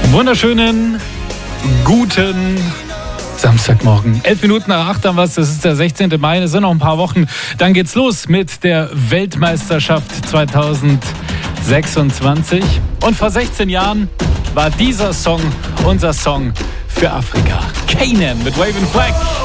Wunderschönen guten Samstagmorgen. 11 Minuten nach 8 haben wir es. Das ist der 16. Mai. Es sind noch ein paar Wochen. Dann geht's los mit der Weltmeisterschaft 2026. Und vor 16 Jahren war dieser Song unser Song für Afrika. Canaan mit Waving Flag.